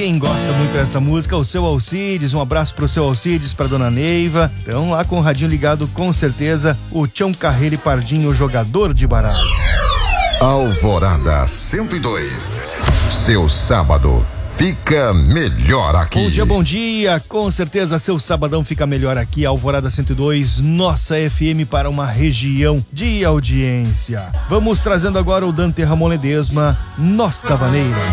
quem gosta muito dessa música, o seu Alcides. Um abraço pro seu Alcides, pra dona Neiva. Então lá com o radinho ligado, com certeza, o Tião Carreiro e Pardinho, jogador de baralho. Alvorada 102. Seu sábado fica melhor aqui. Bom dia, bom dia. Com certeza seu sabadão fica melhor aqui. Alvorada 102, nossa FM para uma região de audiência. Vamos trazendo agora o Dante Ramon Ledesma, Nossa Vaneira.